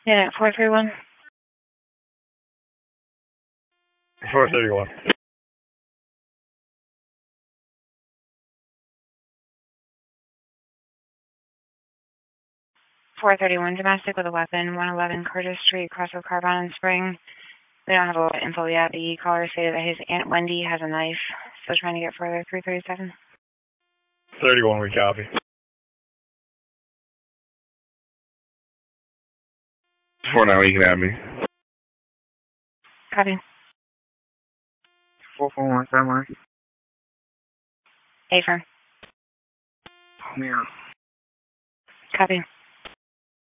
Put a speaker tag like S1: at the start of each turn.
S1: Unit 431.
S2: 431.
S1: 431 domestic with a weapon, 111 Curtis Street, cross of Carbon and Spring. We don't have a lot of info yet. The caller stated that his Aunt Wendy has a knife. Still trying to get further. 337.
S2: 31, we copy.
S3: 49, you can have me.
S1: Copy.
S4: 441, Fairmont.
S1: A firm.
S4: Yeah.
S1: Copy.